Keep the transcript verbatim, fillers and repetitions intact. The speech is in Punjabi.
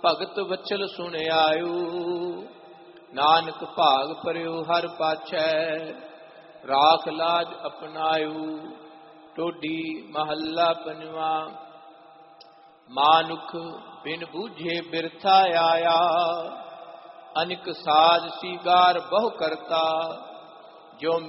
ਭਗਤ ਵਚਲ ਸੁਣ ਆਇਓ। ਨਾਨਕ ਭਾਗ ਪਰਿਓ ਹਰ ਪਾਛੈ, ਰਾਖ ਲਾਜ ਅਪਨਾਇਓ। ਟੋਡੀ ਮਹੱਲਾ ਪੰਜਵਾ। ਮਾਨੁਖ ਬਿਨ ਬੂਝੇ ਬਿਰਥਾ ਆਇਆ, ਅਨਿਕ ਸਾਜ ਸੀਗਾਰ ਬਹੁ ਕਰਤਾ। ਜੋ